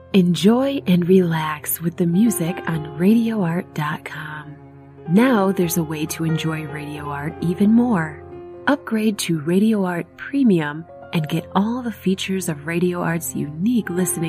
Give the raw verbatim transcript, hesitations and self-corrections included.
Enjoy and relax with the music on radio art dot com. Now there's a way to enjoy Radio Art even more. Upgrade to Radio Art Premium and get all the features of Radio Art's unique listening